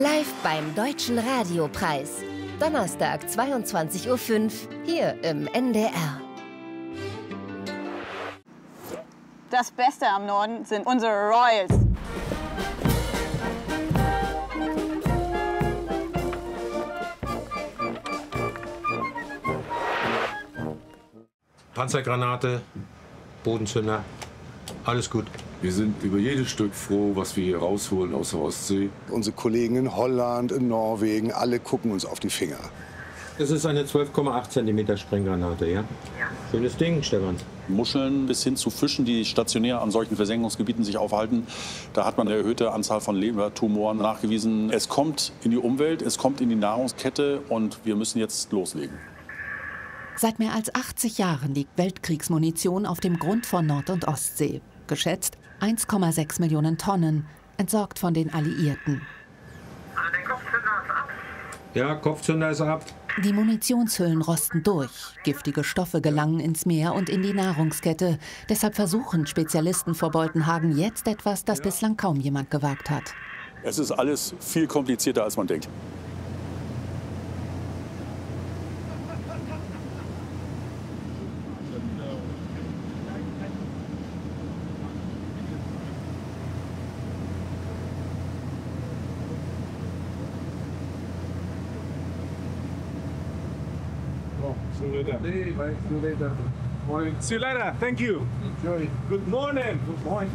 Live beim Deutschen Radiopreis. Donnerstag, 22:05 Uhr, hier im NDR. Das Beste am Norden sind unsere Royals. Panzergranate, Bodenzünder, alles gut. Wir sind über jedes Stück froh, was wir hier rausholen aus der Ostsee. Unsere Kollegen in Holland, in Norwegen, alle gucken uns auf die Finger. Das ist eine 12,8 cm Sprenggranate, ja? Schönes Ding, Stefan. Muscheln bis hin zu Fischen, die stationär an solchen Versenkungsgebieten sich aufhalten. Da hat man eine erhöhte Anzahl von Lebertumoren nachgewiesen. Es kommt in die Umwelt, es kommt in die Nahrungskette und wir müssen jetzt loslegen. Seit mehr als 80 Jahren liegt Weltkriegsmunition auf dem Grund von Nord- und Ostsee. Geschätzt 1,6 Millionen Tonnen, entsorgt von den Alliierten. Der Kopfzünder ist ab. Ja, Kopfzünder ist ab. Die Munitionshüllen rosten durch. Giftige Stoffe gelangen ins Meer und in die Nahrungskette. Deshalb versuchen Spezialisten vor Boltenhagen jetzt etwas, das bislang kaum jemand gewagt hat. Es ist alles viel komplizierter, als man denkt. See you later. Thank you. Good morning. Good morning.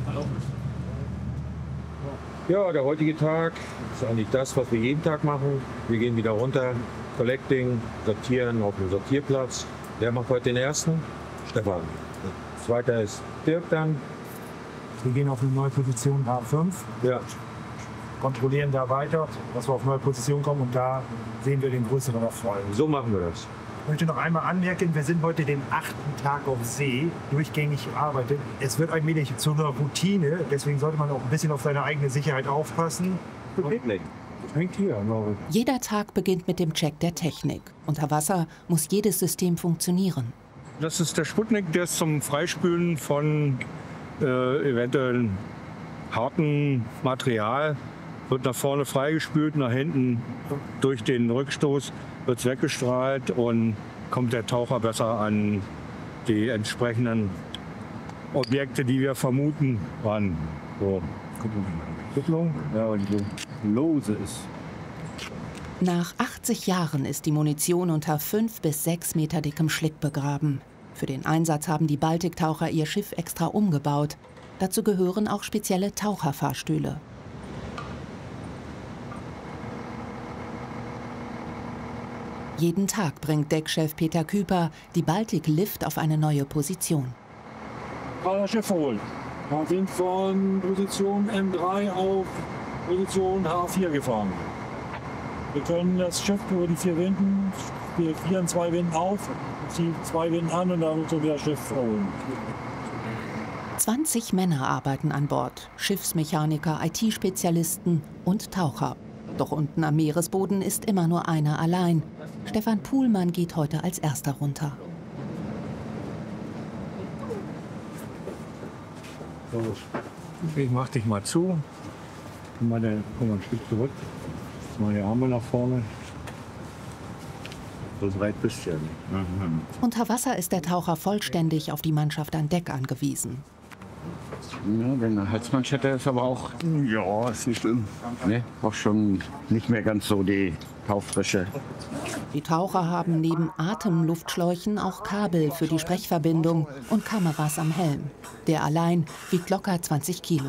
Ja, der heutige Tag ist eigentlich das, was wir jeden Tag machen. Wir gehen wieder runter, Collecting, sortieren auf dem Sortierplatz. Wer macht heute den ersten? Stefan. Zweiter ist Dirk dann. Wir gehen auf eine neue Position H5. Ja. Kontrollieren da weiter, dass wir auf neue Position kommen und da sehen wir den größeren Erfolg. So machen wir das. Ich möchte noch einmal anmerken, wir sind heute den 8. Tag auf See, durchgängig arbeitet. Es wird allmählich zu einer Routine, deswegen sollte man auch ein bisschen auf seine eigene Sicherheit aufpassen. Hängt hier. Jeder Tag beginnt mit dem Check der Technik. Unter Wasser muss jedes System funktionieren. Das ist der Sputnik, der ist zum Freispülen von eventuell hartem Material. Wird nach vorne freigespült, nach hinten durch den Rückstoß wird es weggestrahlt und kommt der Taucher besser an die entsprechenden Objekte, die wir vermuten, ran. So. Kupplung, ja, weil die so lose ist. Nach 80 Jahren ist die Munition unter 5 bis 6 Meter dickem Schlick begraben. Für den Einsatz haben die Baltiktaucher ihr Schiff extra umgebaut. Dazu gehören auch spezielle Taucherfahrstühle. Jeden Tag bringt Deckchef Peter Küper die Baltic Lift auf eine neue Position. Das Schiff holen. Wir sind von Position M3 auf Position H4 gefahren. Wir können das Schiff über die 4 Winden, wir frieren 2 Winden auf, ziehen 2 Winden an und dann können wir das Schiff holen. 20 Männer arbeiten an Bord, Schiffsmechaniker, IT-Spezialisten und Taucher. Doch unten am Meeresboden ist immer nur einer allein. Stefan Puhlmann geht heute als erster runter. Ich mach dich mal zu. Komm mal ein Stück zurück. Mal die Arme nach vorne. So breit bist du ja nicht. Unter Wasser ist der Taucher vollständig auf die Mannschaft an Deck angewiesen. Ja, wenn eine Halsmanschette ist aber auch, Ja, ist nicht schlimm. ne, auch schon nicht mehr ganz so die Tauchfrische. Die Taucher haben neben Atemluftschläuchen auch Kabel für die Sprechverbindung und Kameras am Helm. Der allein wiegt locker 20 Kilo.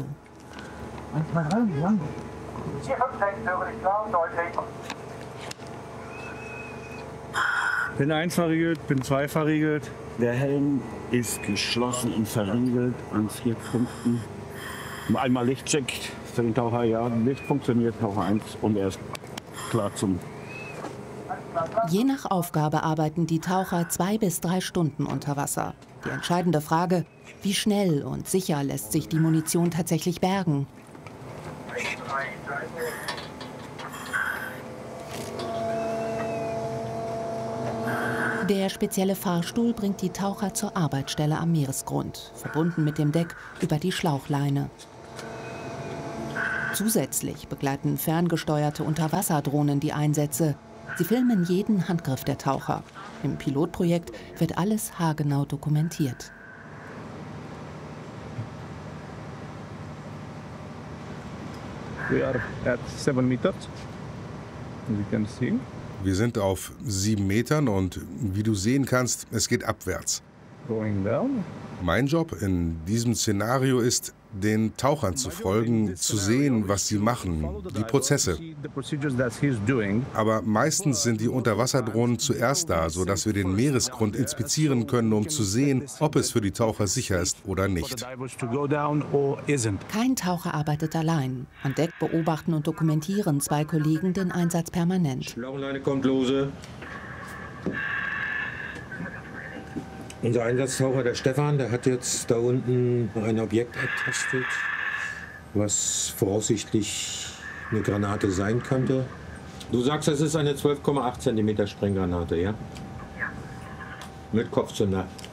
Bin 1 verriegelt, bin 2 verriegelt. Der Helm ist geschlossen und verriegelt an 4 Punkten. Einmal Lichtcheck für den Taucher, ja, Licht funktioniert, Taucher 1 und er ist klar zum. Je nach Aufgabe arbeiten die Taucher 2 bis 3 Stunden unter Wasser. Die entscheidende Frage, wie schnell und sicher lässt sich die Munition tatsächlich bergen? Der spezielle Fahrstuhl bringt die Taucher zur Arbeitsstelle am Meeresgrund, verbunden mit dem Deck über die Schlauchleine. Zusätzlich begleiten ferngesteuerte Unterwasserdrohnen die Einsätze. Sie filmen jeden Handgriff der Taucher. Im Pilotprojekt wird alles haargenau dokumentiert. We are at 7 meters. You can see. Wir sind auf 7 Metern und wie du sehen kannst, es geht abwärts. Going down. Mein Job in diesem Szenario ist, den Tauchern zu folgen, zu sehen, was sie machen, die Prozesse. Aber meistens sind die Unterwasserdrohnen zuerst da, sodass wir den Meeresgrund inspizieren können, um zu sehen, ob es für die Taucher sicher ist oder nicht. Kein Taucher arbeitet allein. An Deck beobachten und dokumentieren 2 Kollegen den Einsatz permanent. Schlauchleine kommt lose. Unser Einsatztaucher, der Stefan, der hat jetzt da unten ein Objekt ertastet, was voraussichtlich eine Granate sein könnte. Du sagst, es ist eine 12,8 cm Sprenggranate, ja? Ja. Mit Kopfzünder.